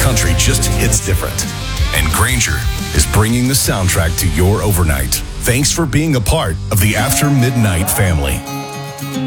country just hits different. And Granger is bringing the soundtrack to your overnight. Thanks for being a part of the After Midnight family.